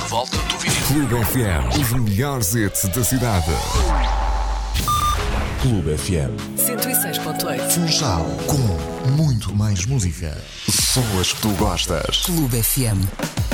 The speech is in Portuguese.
volta do vinil. Clube FM, os melhores hits da cidade. Clube FM 106.8. Funchal, com muito mais música. Só as que tu gostas. Clube FM.